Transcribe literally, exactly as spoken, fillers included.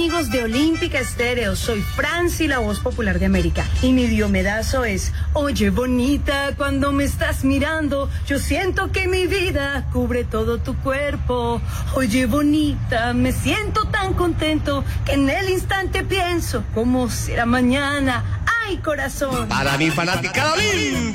amigos de Olímpica Estéreo? Soy Franci, la voz popular de América. Y mi diomedazo es: oye, bonita, cuando me estás mirando, yo siento que mi vida cubre todo tu cuerpo. Oye, bonita, me siento tan contento que en el instante pienso cómo será mañana. ¡Ay, corazón! Para mi fanática Olímpica.